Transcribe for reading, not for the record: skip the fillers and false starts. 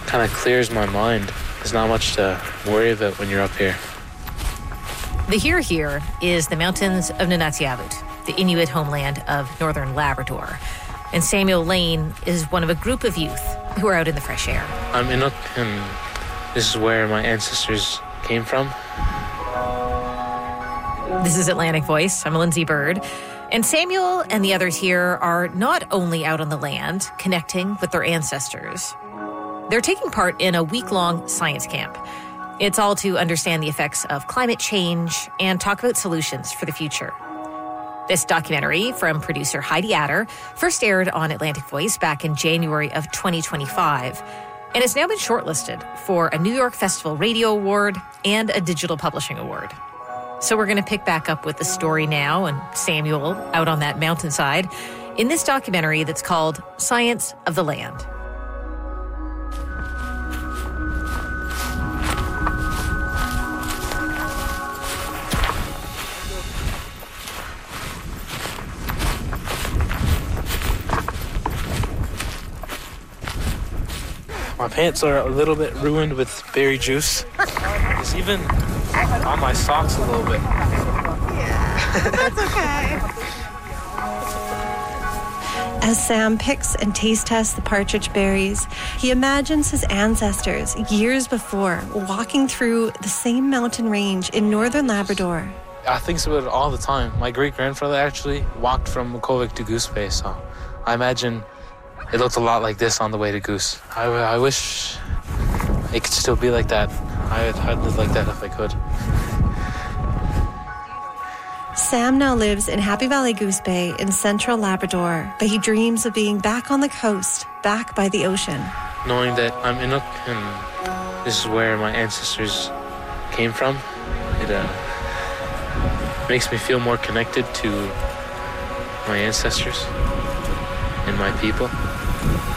kind of clears my mind. There's not much to worry about when you're up here. The here is the mountains of Nunatsiavut, the Inuit homeland of northern Labrador. And Samuel Lane is one of a group of youth who are out in the fresh air. I'm Inuk, and this is where my ancestors came from. This is Atlantic Voice. I'm Lindsay Bird. And Samuel and the others here are not only out on the land, connecting with their ancestors. They're taking part in a week-long science camp. It's all to understand the effects of climate change and talk about solutions for the future. This documentary from producer Heidi Adder first aired on Atlantic Voice back in January of 2025. And it's now been shortlisted for a New York Festival Radio Award and a Digital Publishing Award. So we're going to pick back up with the story now and Samuel out on that mountainside in this documentary that's called Science of the Land. My pants are a little bit ruined with berry juice. It's even on my socks a little bit. Yeah, that's okay. As Sam picks and taste tests the partridge berries, he imagines his ancestors years before walking through the same mountain range in northern Labrador. I think about it all the time. My great-grandfather actually walked from Makkovik to Goose Bay, so I imagine it looked a lot like this on the way to Goose. I wish it could still be like that. I'd live like that if I could. Sam now lives in Happy Valley Goose Bay in central Labrador, but he dreams of being back on the coast, back by the ocean. Knowing that I'm Inuk and this is where my ancestors came from, it makes me feel more connected to my ancestors and my people.